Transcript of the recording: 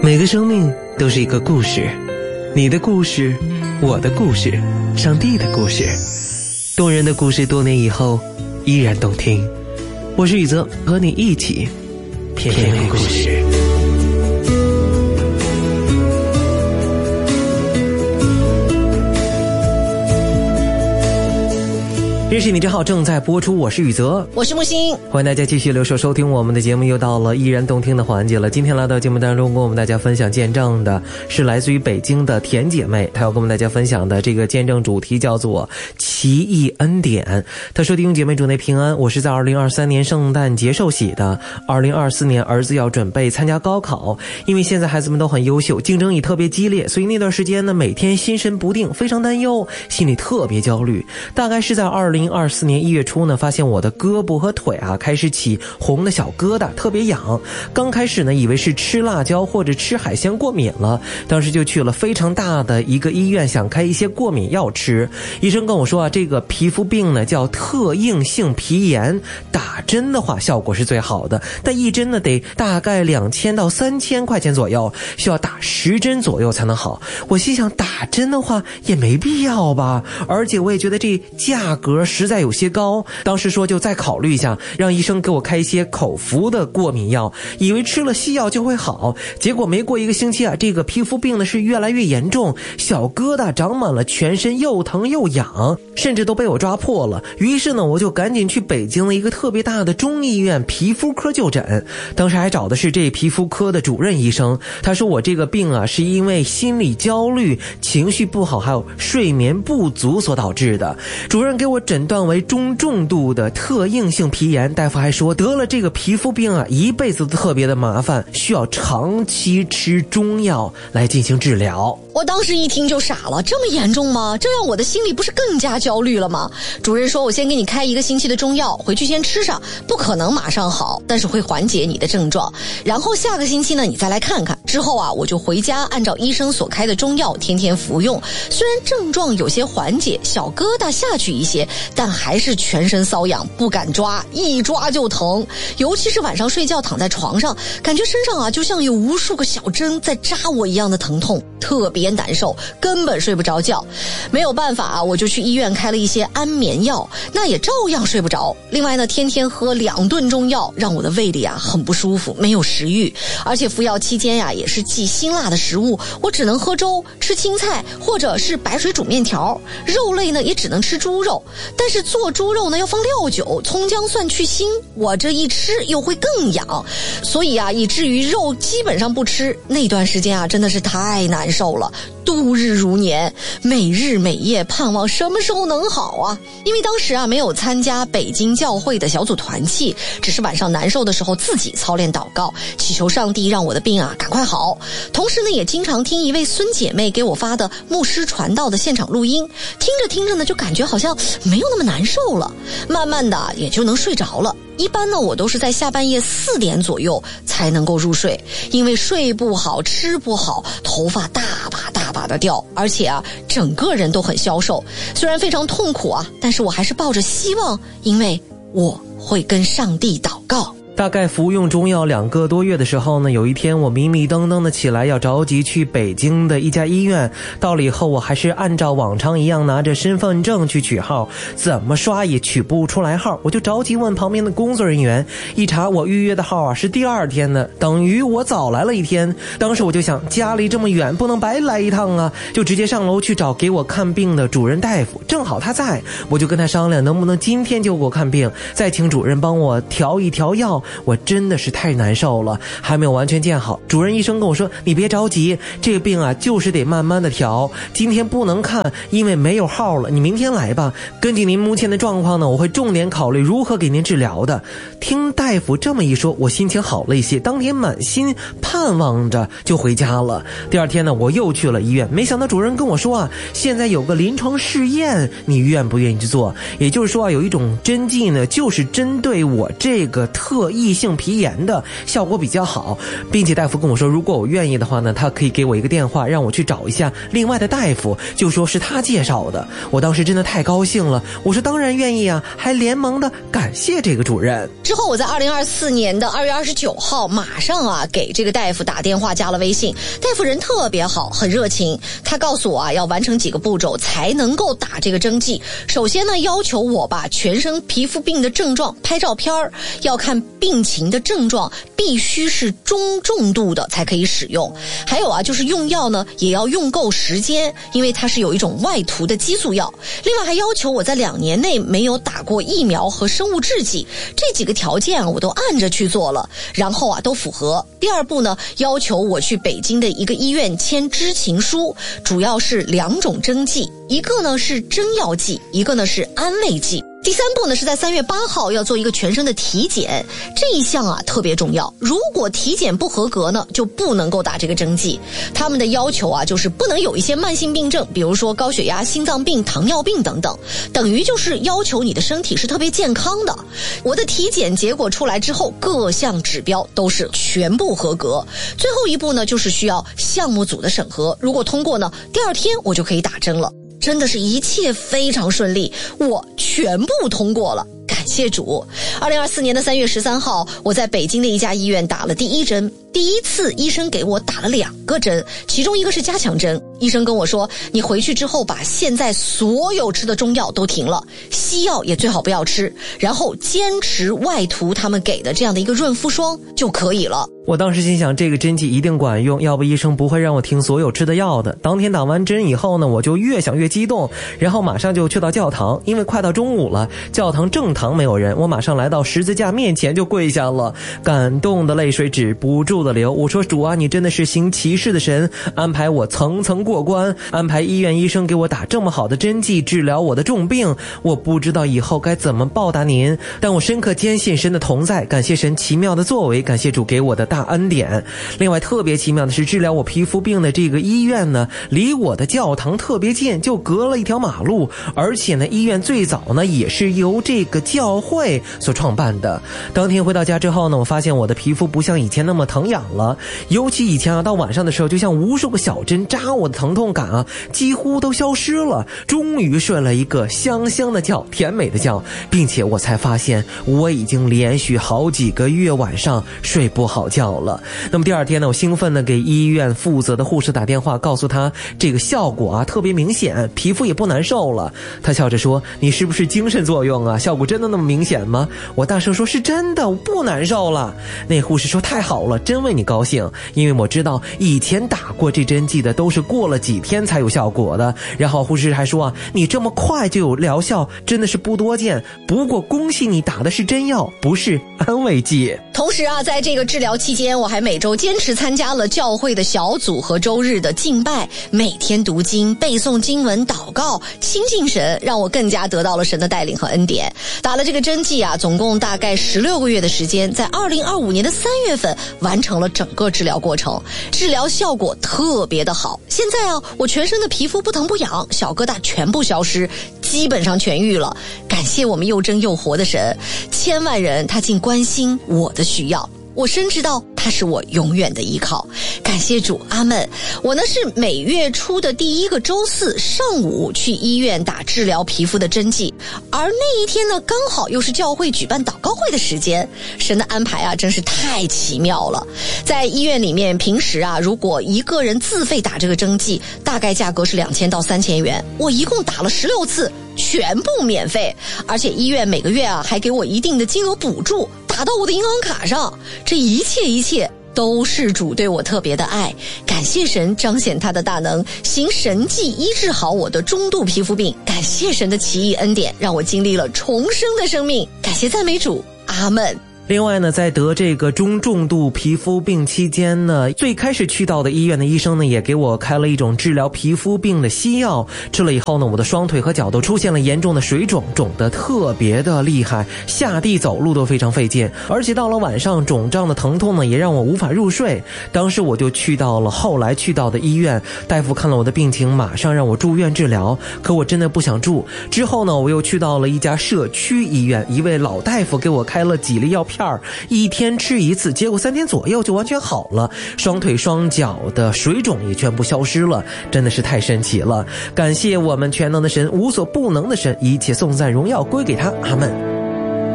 每个生命都是一个故事，你的故事，我的故事，上帝的故事，动人的故事，多年以后依然动听。我是宇泽，和你一起甜甜故事。认识你正好正在播出，我是宇泽， 我是木星， 欢迎大家继续留守收听我们的节目，又到了依然动听的环节了。今天来到节目当中跟我们大家分享见证的是来自于北京的田姐妹，她要跟我们大家分享的这个见证主题叫做奇异恩典。她说：弟兄姐妹主内平安，我是在2023年圣诞节受洗的，2024年儿子要准备参加高考，因为现在孩子们都很优秀，竞争也特别激烈，所以那段时间呢，每天心神不定，非常担忧，心里特别焦虑。大概是在2024年1月初呢，发现我的胳膊和腿开始起红的小疙瘩，特别痒。刚开始呢，以为是吃辣椒或者吃海鲜过敏了，当时就去了非常大的一个医院，想开一些过敏药吃。医生跟我说这个皮肤病呢叫特应性皮炎，打针的话效果是最好的，但一针呢得大概2000到3000块钱左右，需要打10针左右才能好。我心想打针的话也没必要吧，而且我也觉得这价格实在有些高，当时说就再考虑一下，让医生给我开一些口服的过敏药，以为吃了西药就会好，结果没过1个星期这个皮肤病呢是越来越严重，小疙瘩长满了全身，又疼又痒，甚至都被我抓破了。于是呢，我就赶紧去北京的一个特别大的中医院皮肤科就诊，当时还找的是这皮肤科的主任医生，他说我这个病是因为心理焦虑、情绪不好还有睡眠不足所导致的。主任给我诊断为中重度的特应性皮炎，大夫还说得了这个皮肤病一辈子都特别的麻烦，需要长期吃中药来进行治疗。 我当时一听就傻了，这么严重吗？这让我的心里不是更加焦虑了吗？主任说我先给你开1个星期的中药，回去先吃上，不可能马上好，但是会缓解你的症状，然后下个星期呢你再来看看。之后我就回家按照医生所开的中药天天服用，虽然症状有些缓解，小疙瘩下去一些，但还是全身瘙痒，不敢抓，一抓就疼，尤其是晚上睡觉躺在床上，感觉身上就像有无数个小针在扎我一样的疼痛，特别难受，根本睡不着觉。没有办法我就去医院开了一些安眠药，那也照样睡不着。另外呢，天天喝2顿中药，让我的胃里很不舒服，没有食欲，而且服药期间也是忌辛辣的食物，我只能喝粥，吃青菜或者是白水煮面条，肉类呢也只能吃猪肉，但是做猪肉呢要放料酒、葱姜蒜去腥，我这一吃又会更痒，所以以至于肉基本上不吃。那段时间真的是太难受了，度日如年，每日每夜盼望什么时候能好因为当时没有参加北京教会的小组团契，只是晚上难受的时候自己操练祷告，祈求上帝让我的病赶快好。同时呢，也经常听一位孙姐妹给我发的牧师传道的现场录音，听着听着呢，就感觉好像没有那么难受了，慢慢的也就能睡着了。一般呢，我都是在下半夜4点左右才能够入睡，因为睡不好、吃不好，头发大把的掉，而且整个人都很消瘦。虽然非常痛苦但是我还是抱着希望，因为我会跟上帝祷告。 大概服用中药2个多月的时候呢，有一天我迷迷瞪瞪的起来，要着急去北京的一家医院。到了以后，我还是按照往常一样拿着身份证去取号，怎么刷也取不出来号，我就着急问旁边的工作人员，一查我预约的号是第2天的，等于我早来了1天。当时我就想，家里这么远，不能白来一趟就直接上楼去找给我看病的主任大夫，正好他在，我就跟他商量能不能今天就给我看病，再请主任帮我调一调药。我真的是太难受了，还没有完全见好。主任医生跟我说，你别着急，这个病就是得慢慢的调，今天不能看，因为没有号了，你明天来吧，根据您目前的状况呢，我会重点考虑如何给您治疗的。听大夫这么一说，我心情好了一些，当天满心盼望着就回家了。第2天呢，我又去了医院，没想到主任跟我说现在有个临床试验，你愿不愿意去做？也就是说有一种针剂呢，就是针对我这个特异性皮炎的，效果比较好，并且大夫跟我说，如果我愿意的话呢，他可以给我一个电话，让我去找一下另外的大夫，就说是他介绍的。我当时真的太高兴了，我说当然愿意啊，还连忙的感谢这个主任。 之后我在2024年的2月29号马上给这个大夫打电话加了微信，大夫人特别好，很热情，他告诉我要完成几个步骤才能够打这个针剂。首先呢，要求我把全身皮肤病的症状拍照片，要看病情的症状必须是中重度的才可以使用。还有就是用药呢也要用够时间，因为它是有一种外涂的激素药。另外还要求我在2年内没有打过疫苗和生物制剂，这几个条件我都按着去做了，然后都符合。第二步呢，要求我去北京的一个医院签知情书，主要是2种针剂，一个呢是针药剂，一个呢是安慰剂。第三步呢是在3月8号要做一个全身的体检，这一项特别重要，如果体检不合格呢就不能够打这个针剂。他们的要求就是不能有一些慢性病症，比如说高血压、心脏病、糖尿病等等，等于就是要求你的身体是特别健康的。我的体检结果出来之后，各项指标都是全部合格。最后一步呢就是需要项目组的审核，如果通过呢，第2天我就可以打针了。真的是一切非常顺利，我全部通过了，感谢主。2024年的3月13号，我在北京的一家医院打了第1针。第一次医生给我打了2个针，其中一个是加强针。医生跟我说，你回去之后把现在所有吃的中药都停了，西药也最好不要吃，然后坚持外涂他们给的这样的一个润肤霜就可以了。 我当时心想，这个针剂一定管用，要不医生不会让我停所有吃的药的。当天打完针以后呢，我就越想越激动，然后马上就去到教堂，因为快到中午了，教堂正堂没有人，我马上来到十字架面前就跪下了，感动的泪水止不住的流。我说，主啊，你真的是行奇事的神，安排我层层过关，安排医院医生给我打这么好的针剂治疗我的重病，我不知道以后该怎么报答您，但我深刻坚信神的同在，感谢神奇妙的作为，感谢主给我的大恩典。另外特别奇妙的是，治疗我皮肤病的这个医院呢，离我的教堂特别近，就隔了一条马路，而且呢，医院最早呢也是由这个教会所创办的。当天回到家之后呢，我发现我的皮肤不像以前那么疼痒了，尤其以前到晚上的时候，就像无数个小针扎我的疼痛感几乎都消失了。终于睡了一个香香的觉，甜美的觉，并且我才发现我已经连续好几个月晚上睡不好觉了。那么第2天呢，我兴奋地给医院负责的护士打电话，告诉他这个效果特别明显，皮肤也不难受了。他笑着说，你是不是精神作用啊？效果真的那么明显吗？我大声说，是真的，我不难受了。那护士说，太好了，真为你高兴，因为我知道以前打过这针剂的都是过了几天才有效果的。然后护士还说你这么快就有疗效，真的是不多见，不过恭喜你打的是真药，不是安慰剂。 同时在这个治疗期间，我还每周坚持参加了教会的小组和周日的敬拜，每天读经、背诵经文、祷告，亲近神，让我更加得到了神的带领和恩典。打了这个针剂总共大概16个月的时间，在2025年的3月份完成了整个治疗过程，治疗效果特别的好。现在我全身的皮肤不疼不痒，小疙瘩全部消失，基本上痊愈了。感谢我们又真又活的神，千万人他竟关心我的需要，我深知道他是我永远的依靠。感谢主，阿们。我呢是每月初的第1个周四上午去医院打治疗皮肤的针剂，而那一天呢刚好又是教会举办祷告会的时间。神的安排真是太奇妙了。在医院里面，平时如果一个人自费打这个针剂，大概价格是2000到3000元，我一共打了16次，全部免费，而且医院每个月还给我一定的金额补助，打到我的银行卡上。这一切都是主对我特别的爱，感谢神彰显他的大能，行神迹医治好我的中度皮肤病。感谢神的奇异恩典，让我经历了重生的生命。感谢赞美主，阿们。 另外呢，在得这个中重度皮肤病期间呢，最开始去到的医院的医生呢，也给我开了一种治疗皮肤病的西药。吃了以后呢，我的双腿和脚都出现了严重的水肿，肿得特别的厉害，下地走路都非常费劲，而且到了晚上肿胀的疼痛呢，也让我无法入睡。当时我就后来去到的医院，大夫看了我的病情，马上让我住院治疗，可我真的不想住。之后呢，我又去到了一家社区医院，一位老大夫给我开了几粒药片， 片儿，一天吃一次，结果3天左右就完全好了，双腿双脚的水肿也全部消失了，真的是太神奇了。感谢我们全能的神，无所不能的神，一切颂赞荣耀归给他，阿们。